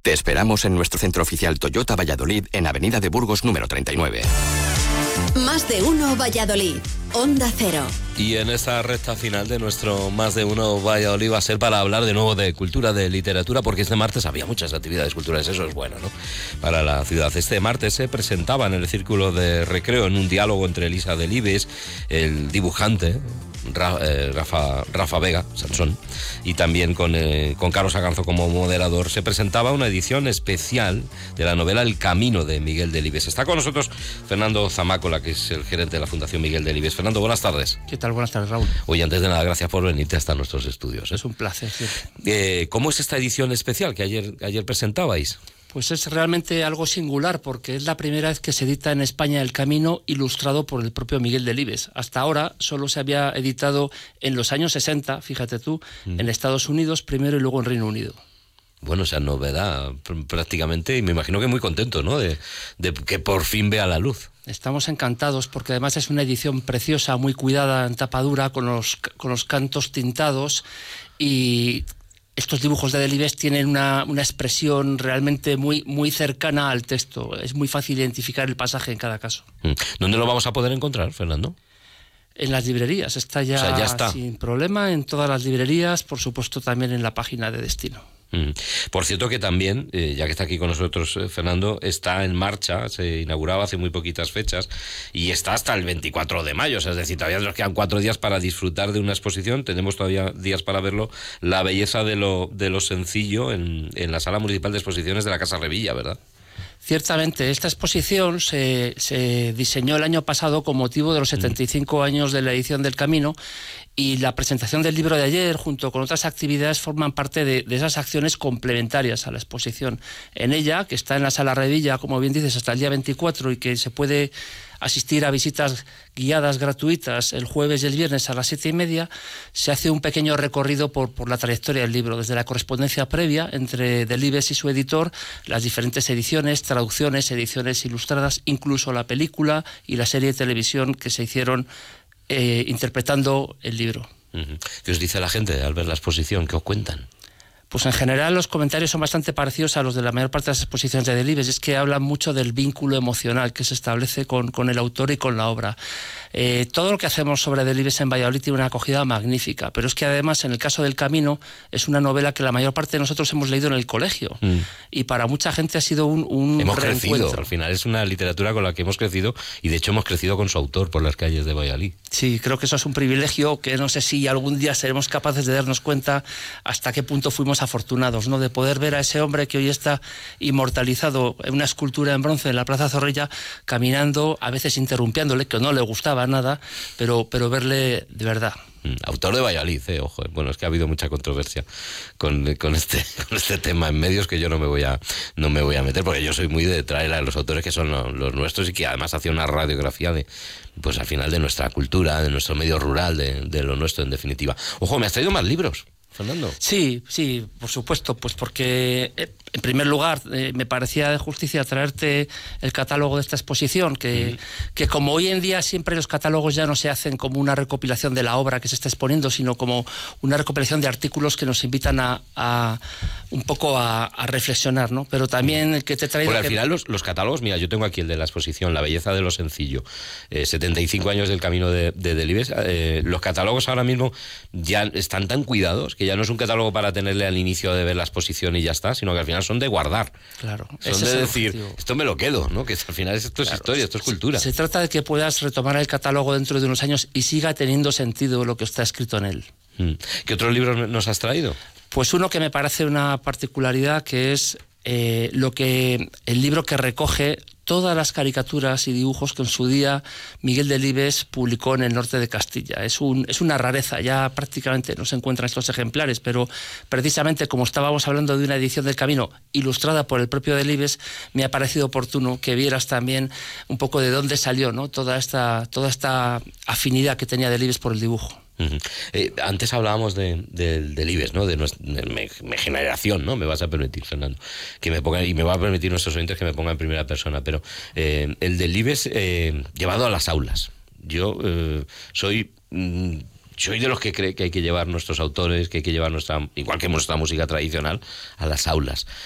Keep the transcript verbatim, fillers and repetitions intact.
Te esperamos en nuestro centro oficial Toyota Valladolid en Avenida de Burgos número treinta y nueve. Más de uno Valladolid, Onda Cero. Y en esta recta final de nuestro Más de uno Valladolid va a ser para hablar de nuevo de cultura, de literatura, porque este martes había muchas actividades culturales, eso es bueno, ¿no?, para la ciudad. Este martes se presentaba en el Círculo de Recreo, en un diálogo entre Elisa Delibes, el dibujante, Rafa, Rafa Vega, Sansón, y también con, eh, con Carlos Aganzo como moderador, se presentaba una edición especial de la novela El Camino de Miguel Delibes. Está con nosotros Fernando Zamácola, que es el gerente de la Fundación Miguel Delibes. Fernando, buenas tardes. ¿Qué tal? Buenas tardes, Raúl. Oye, antes de nada, gracias por venirte hasta nuestros estudios, ¿eh? Es un placer, sí. Eh, ¿Cómo es esta edición especial que ayer, ayer presentabais? Pues es realmente algo singular, porque es la primera vez que se edita en España El Camino ilustrado por el propio Miguel Delibes. Hasta ahora solo se había editado en los años sesenta, fíjate tú, mm. en Estados Unidos primero y luego en Reino Unido. Bueno, o sea, novedad prácticamente, y me imagino que muy contento, ¿no?, de, de que por fin vea la luz. Estamos encantados porque además es una edición preciosa, muy cuidada en tapadura, con los, con los cantos tintados, y estos dibujos de Delibes tienen una, una expresión realmente muy, muy cercana al texto. Es muy fácil identificar el pasaje en cada caso. ¿Dónde lo vamos a poder encontrar, Fernando? En las librerías, está ya, o sea, ya está. Sin problema, en todas las librerías, por supuesto también en la página de Destino. Mm. Por cierto que también, eh, ya que está aquí con nosotros eh, Fernando, está en marcha, se inauguraba hace muy poquitas fechas y está hasta el veinticuatro de mayo, o sea, es decir, todavía nos quedan cuatro días para disfrutar de una exposición, tenemos todavía días para verlo, La belleza de lo, de lo sencillo en, en la Sala Municipal de Exposiciones de la Casa Revilla, ¿verdad? Ciertamente, esta exposición se, se diseñó el año pasado con motivo de los setenta y cinco años de la edición del Camino, y la presentación del libro de ayer, junto con otras actividades, forman parte de, de esas acciones complementarias a la exposición. En ella, que está en la Sala Revilla, como bien dices, hasta el día veinticuatro, y que se puede asistir a visitas guiadas gratuitas el jueves y el viernes a las siete y media, se hace un pequeño recorrido por, por la trayectoria del libro, desde la correspondencia previa entre Delibes y su editor, las diferentes ediciones, traducciones, ediciones ilustradas, incluso la película y la serie de televisión que se hicieron eh, interpretando el libro. Uh-huh. ¿Qué os dice la gente al ver la exposición? ¿Qué os cuentan? Pues en general los comentarios son bastante parecidos a los de la mayor parte de las exposiciones de Delibes. Es que hablan mucho del vínculo emocional que se establece con, con el autor y con la obra. Eh, todo lo que hacemos sobre Delibes en Valladolid tiene una acogida magnífica, pero es que además en el caso del Camino es una novela que la mayor parte de nosotros hemos leído en el colegio, mm. y para mucha gente ha sido un, un hemos reencuentro. Crecido, al final es una literatura con la que hemos crecido, y de hecho hemos crecido con su autor por las calles de Valladolid. Sí, creo que eso es un privilegio que no sé si algún día seremos capaces de darnos cuenta hasta qué punto fuimos afortunados, ¿no?, de poder ver a ese hombre que hoy está inmortalizado en una escultura en bronce en la Plaza Zorrilla, caminando, a veces interrumpiéndole, que no le gustaba nada, pero, pero verle de verdad. Autor de Valladolid, eh, ojo. Bueno, es que ha habido mucha controversia con, con, este, con este tema en medios, que yo no me voy a no me voy a meter, porque yo soy muy de traer a los autores que son los, los nuestros, y que además hacía una radiografía de, pues al final, de nuestra cultura, de nuestro medio rural, de, de lo nuestro en definitiva. Ojo, me has traído más libros, Fernando. Sí, sí, por supuesto, pues porque eh, en primer lugar eh, me parecía de justicia traerte el catálogo de esta exposición, que, mm. que como hoy en día siempre los catálogos ya no se hacen como una recopilación de la obra que se está exponiendo, sino como una recopilación de artículos que nos invitan a, a un poco a, a reflexionar, ¿no? Pero también el que te he traído... Porque al que... final los, los catálogos, mira, yo tengo aquí el de la exposición, La belleza de lo sencillo, eh, setenta y cinco años del Camino de, de Delibes. Eh, los catálogos ahora mismo ya están tan cuidados que ya no es un catálogo para tenerle al inicio de ver la exposición y ya está, sino que al final son de guardar. Claro. Son de decir, objetivo. Esto me lo quedo, ¿no? Que al final esto es claro. historia, esto es cultura. Se, se trata de que puedas retomar el catálogo dentro de unos años y siga teniendo sentido lo que está escrito en él. ¿Qué otros libros nos has traído? Pues uno que me parece una particularidad, que es eh, lo que el libro que recoge todas las caricaturas y dibujos que en su día Miguel Delibes publicó en el norte de Castilla. Es, un, es una rareza, ya prácticamente no se encuentran estos ejemplares, pero precisamente como estábamos hablando de una edición del Camino ilustrada por el propio Delibes, me ha parecido oportuno que vieras también un poco de dónde salió, ¿no?, toda esta, toda esta afinidad que tenía Delibes por el dibujo. Uh-huh. Eh, antes hablábamos de, de, de Delibes, ¿no?, de, nuestra, de mi, mi generación, ¿no? Me vas a permitir, Fernando, que me ponga, y me va a permitir nuestros oyentes que me ponga en primera persona, pero eh, el Delibes eh, llevado a las aulas. Yo eh, soy... Mm, soy de los que cree que hay que llevar nuestros autores, que hay que llevar nuestra, igual que nuestra música tradicional, a las aulas.